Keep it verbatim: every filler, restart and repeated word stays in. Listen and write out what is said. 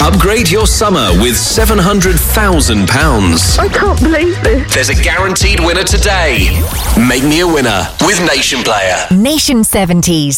Upgrade your summer with seven hundred thousand pounds. I can't believe this. There's a guaranteed winner today. Make me a winner with Nation Player. Nation seventies.